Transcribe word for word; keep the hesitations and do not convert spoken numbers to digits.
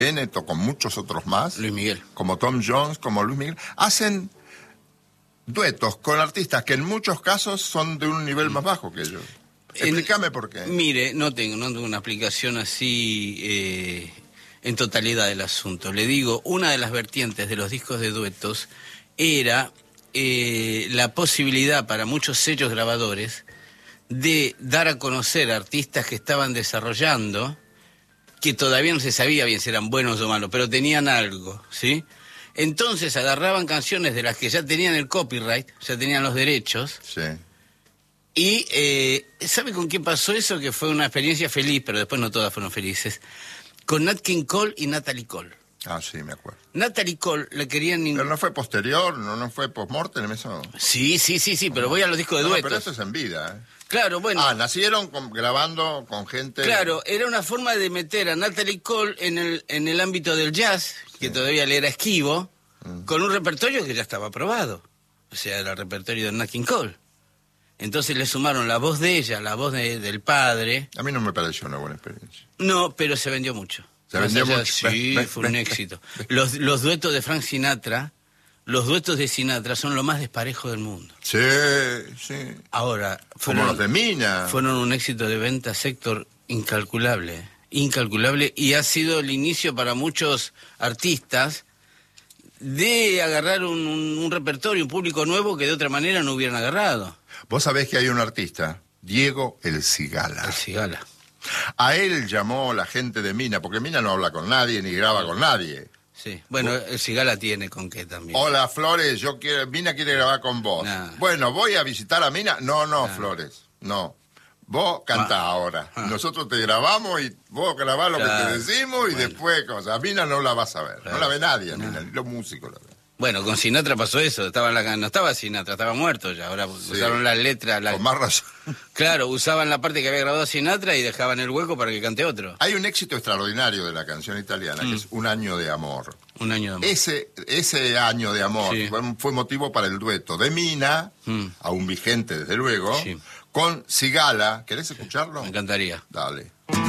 Bennett o con muchos otros más, Luis Miguel, como Tom Jones, como Luis Miguel, hacen duetos con artistas que en muchos casos son de un nivel más bajo que ellos. Explícame por qué. Mire, no tengo, no tengo una explicación así eh, en totalidad del asunto. Le digo, una de las vertientes de los discos de duetos era eh, la posibilidad para muchos sellos grabadores de dar a conocer a artistas que estaban desarrollando, que todavía no se sabía bien si eran buenos o malos, pero tenían algo, ¿sí? Entonces agarraban canciones de las que ya tenían el copyright, ya tenían los derechos. Sí. Y, eh, ¿sabe con quién pasó eso? Que fue una experiencia feliz, pero después no todas fueron felices. Con Nat King Cole y Natalie Cole. Ah, sí, me acuerdo. Natalie Cole la querían... Pero no fue posterior, no, no fue post-mortem eso. Sí, sí, sí, sí, pero voy a los discos de no, duetos. Pero eso es en vida, ¿eh? Claro, bueno. Ah, nacieron con, grabando con gente... Claro, era una forma de meter a Natalie Cole en el, en el ámbito del jazz, que sí. Todavía le era esquivo, mm. con un repertorio que ya estaba aprobado. O sea, era el repertorio de Nat King Cole. Entonces le sumaron la voz de ella, la voz de, del padre. A mí no me pareció una buena experiencia. No, pero se vendió mucho. Se vendió allá, mucho. Sí, ve, fue ve, un ve, éxito. ve. Los, los duetos de Frank Sinatra, los duetos de Sinatra son lo más desparejo del mundo. Sí, sí. Ahora, fueron, como los de Mina. Fueron un éxito de venta sector incalculable, incalculable, y ha sido el inicio para muchos artistas de agarrar un, un, un repertorio, un público nuevo que de otra manera no hubieran agarrado. Vos sabés que hay un artista, Diego El Cigala. El Cigala. A él llamó la gente de Mina, porque Mina no habla con nadie ni graba con nadie. Sí, bueno, el Cigala tiene con qué también. Hola, Flores, yo quiero, Mina quiere grabar con vos. Nah. Bueno, ¿voy a visitar a Mina? No, no, Nah. Flores, no. Vos cantá ah. ahora. Ah. Nosotros te grabamos y vos grabás lo claro. que te decimos y bueno. después cosas. A Mina no la vas a ver. Claro. No la ve nadie, Nah. Mina, ni los músicos la ven. Bueno, con Sinatra pasó eso, estaba en la, no estaba Sinatra, estaba muerto ya, ahora sí. Usaron las letras. La... Con más razón. Claro, usaban la parte que había grabado Sinatra y dejaban el hueco para que cante otro. Hay un éxito extraordinario de la canción italiana, mm. que es Un año de amor. Un año de amor. Ese, ese año de amor sí. fue, fue motivo para el dueto de Mina, mm. aún vigente desde luego, sí. con Cigala. ¿Querés escucharlo? Me encantaría. Dale.